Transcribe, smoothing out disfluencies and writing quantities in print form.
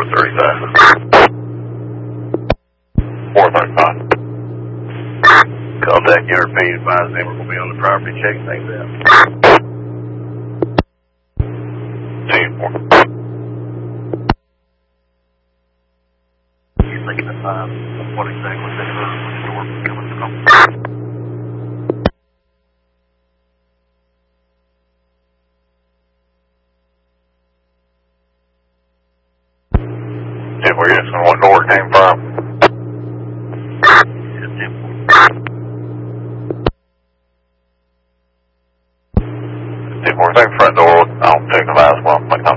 435. 435. Contact URP, advise them we're going to be on the property, check things out. 2-4. You thinking of what exactly that door coming from? Yeah, we're asking what door it came from.